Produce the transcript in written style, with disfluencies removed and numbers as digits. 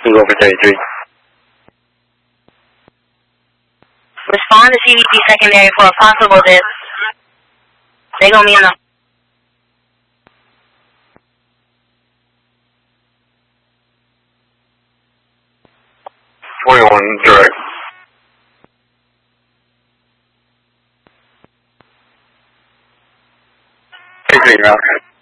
over 33. Respond to CDP secondary for a possible dip. They gonna be in the 41 direct. Take me, Malcolm.